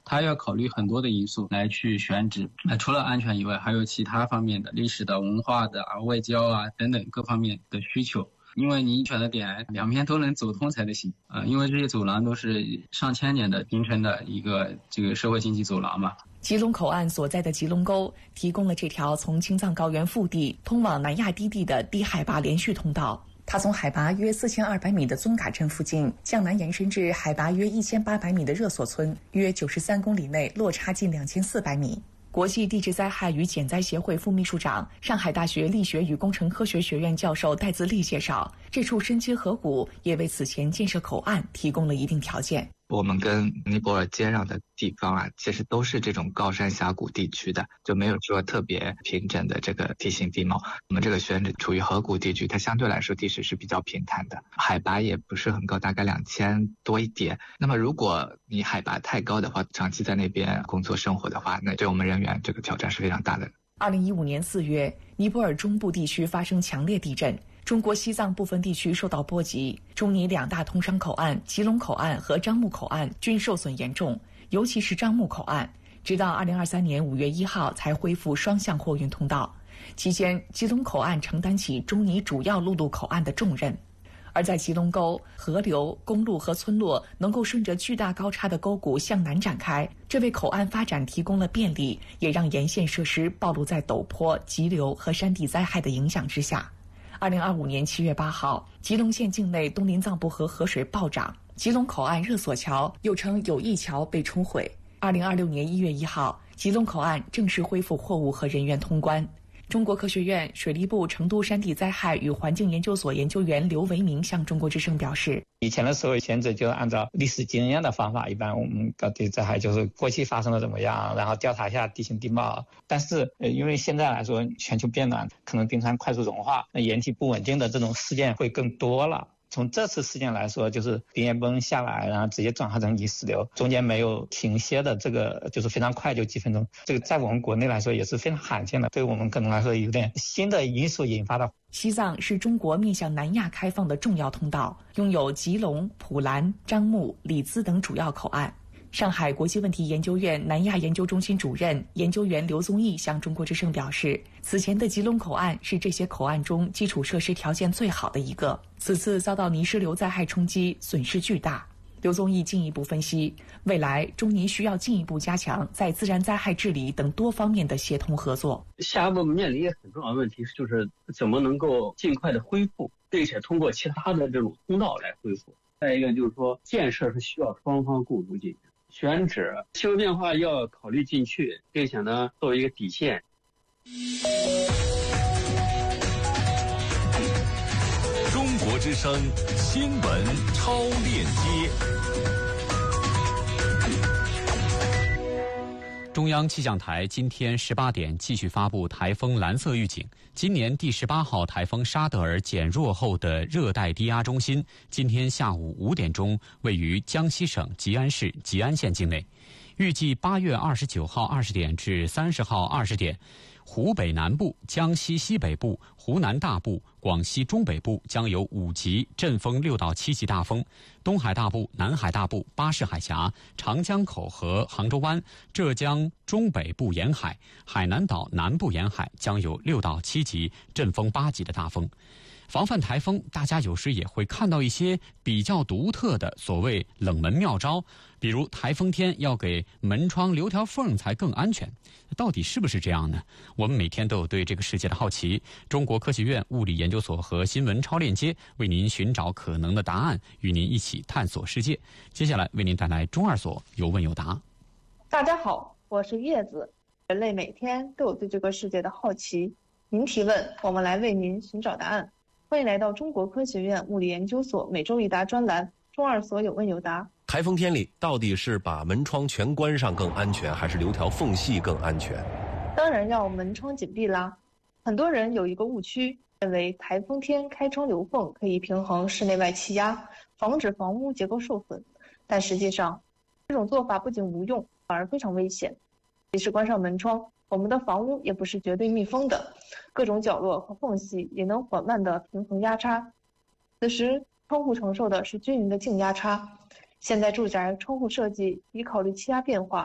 它要考虑很多的因素来去选址。除了安全以外，还有其他方面的历史的、文化的外交等等各方面的需求。因为你选的点两边都能走通才得行因为这些走廊都是上千年的形成的一个这个社会经济走廊嘛。 吉隆口岸所在的吉隆沟提供了这条从青藏高原腹地通往南亚低地的低海拔连续通道。它从海拔约4200米的宗嘎镇附近向南延伸至海拔约1800米的热索村，约93公里内落差近2400米。国际地质灾害与减灾协会副秘书长、上海大学力学与工程科学学院教授戴自立介绍，这处深切河谷也为此前建设口岸提供了一定条件。 我们跟尼泊尔接壤的地方其实都是这种高山峡谷地区的，就没有说特别平整的这个地形地貌。我们这个选址处于河谷地区，它相对来说地势是比较平坦的，海拔也不是很高，大概2000多一点。那么如果你海拔太高的话，长期在那边工作生活的话，那对我们人员这个挑战是非常大的。 2015年4月，尼泊尔中部地区发生强烈地震，中国西藏部分地区受到波及，中尼2大通商口岸吉隆口岸和樟木口岸均受损严重，尤其是樟木口岸，直到2023年5月1号才恢复双向货运通道。期间，吉隆口岸承担起中尼主要陆路口岸的重任。而在吉隆沟，河流、公路和村落能够顺着巨大高差的沟谷向南展开，这为口岸发展提供了便利，也让沿线设施暴露在陡坡、急流和山地灾害的影响之下。2025年7月8号，吉隆县境内东林藏布河河水暴涨，吉隆口岸热索桥又称友谊桥被冲毁。2026年1月1号，吉隆口岸正式恢复货物和人员通关。中国科学院水利部成都山地灾害与环境研究所研究员刘维明向中国之声表示， 以前的时候选址就按照历史经验的方法，一般我们搞地灾害就是过去发生了怎么样，然后调查一下地形地貌。但是因为现在来说全球变暖，可能冰川快速融化，岩体不稳定的这种事件会更多了。从这次事件来说，就是冰岩崩下来，然后直接转化成泥石流，中间没有停歇的，这个就是非常快，就几分钟。这个在我们国内来说也是非常罕见的，对我们可能来说有点新的因素引发的。 西藏是中国面向南亚开放的重要通道，拥有吉隆、普兰、樟木、里兹等主要口岸。上海国际问题研究院南亚研究中心主任研究员刘宗义向中国之声表示，此前的吉隆口岸是这些口岸中基础设施条件最好的一个，此次遭到泥石流灾害冲击，损失巨大。刘宗义进一步分析，未来中尼需要进一步加强在自然灾害治理等多方面的协同合作。 下一步面临一个很重要的问题，就是怎么能够尽快的恢复，并且通过其他的这种通道来恢复。再一个就是说，建设是需要双方共同进行，选址气候变化要考虑进去，并且呢作为一个底线。 中国之声新闻超链接。 中央气象台今天18点继续发布台风蓝色预警。今年第18号台风沙德尔减弱后的热带低压中心，今天下午5点钟位于江西省吉安市吉安县境内。预计8月29号20点至30号20点，湖北南部、江西西北部、湖南大部、广西中北部将有5级阵风6到7级大风，东海大部、南海大部、巴士海峡、长江口和杭州湾、浙江中北部沿海、海南岛南部沿海将有6到7级阵风8级的大风。防范台风，大家有时也会看到一些比较独特的所谓冷门妙招，比如台风天要给门窗留条缝才更安全，到底是不是这样呢？我们每天都有对这个世界的好奇。中国科学院物理研究所和新闻超链接为您寻找可能的答案，与您一起探索世界。接下来为您带来中二所有问有答。 大家好，我是叶子。人类每天都有对这个世界的好奇，您提问，我们来为您寻找答案。欢迎来到中国科学院物理研究所每周一答专栏，中二所有问有答。 台风天里，到底是把门窗全关上更安全，还是留条缝隙更安全？ 当然要门窗紧闭啦。很多人有一个误区，认为台风天开窗留缝可以平衡室内外气压，防止房屋结构受损。但实际上，这种做法不仅无用，反而非常危险。即使关上门窗，我们的房屋也不是绝对密封的，各种角落和缝隙也能缓慢地平衡压差。此时，窗户承受的是均匀的静压差。现在住宅窗户设计以考虑气压变化，